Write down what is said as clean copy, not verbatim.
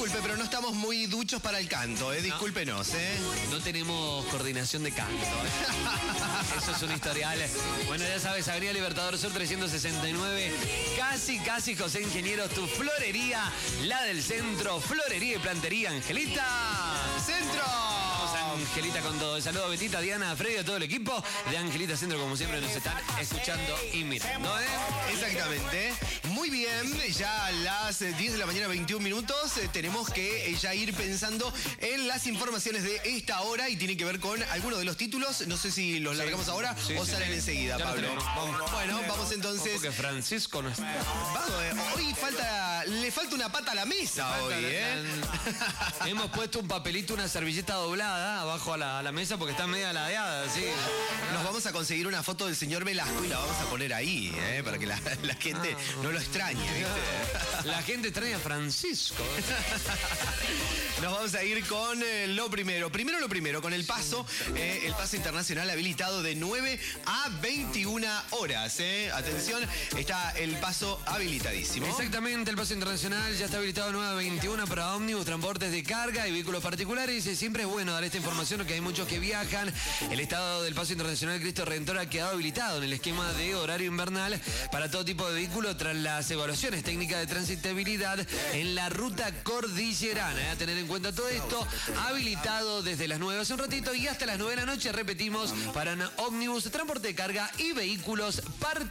disculpe, pero no estamos muy duchos para el canto, discúlpenos, No tenemos coordinación de canto, Eso es un historial. Bueno, ya sabes, Avenida Libertador Sur 369. Casi, José Ingeniero, tu florería, la del centro, florería y plantería, Angelita. ¡Centro! Vamos a Angelita con todo. Saludo a Betita, Diana, a Freddy, a todo el equipo de Angelita Centro, como siempre nos están escuchando y mirando, Exactamente. Muy bien, ya a las 10 de la mañana, 21 minutos, tenemos que ya ir pensando en las informaciones de esta hora y tiene que ver con algunos de los títulos. No sé si los largamos ahora o salen enseguida, Pablo. Bueno, vamos entonces. Porque Francisco no está. Vamos, hoy le falta una pata a la mesa hoy, Hemos puesto un papelito, una servilleta doblada abajo a la mesa porque está media ladeada, ¿sí? Nos vamos a conseguir una foto del señor Velasco y la vamos a poner ahí, para que la gente no lo extrañe, ¿viste? La gente extraña a Francisco. Nos vamos a ir con lo primero. Primero lo primero, con el paso internacional habilitado de 9 a 21 horas. Atención, está el paso habilitadísimo. Exactamente, el paso internacional ya está habilitado 9 a 21 para ómnibus, transportes de carga y vehículos particulares. Siempre es bueno dar esta información, que hay muchos que viajan. El estado del paso internacional Cristo Redentor ha quedado habilitado en el esquema de horario invernal para todo tipo de vehículo tras las evaluaciones técnicas de transitabilidad en la ruta cordillerana. A tener en cuenta todo esto, habilitado desde las 9 hace un ratito y hasta las 9 de la noche, repetimos, para ómnibus, transporte de carga y vehículos particulares.